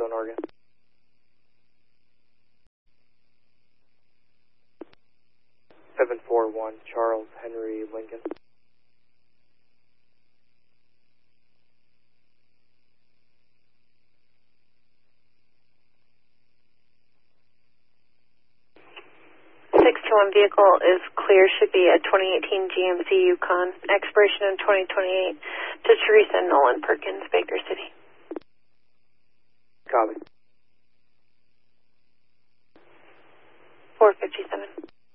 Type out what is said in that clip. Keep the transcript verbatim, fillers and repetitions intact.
Bone, Oregon. seven four one, Charles Henry Lincoln. six two one vehicle is clear, should be a twenty eighteen G M C Yukon, expiration in twenty twenty-eight, to Teresa Nolan Perkins, Baker City. Copy. four fifty-seven.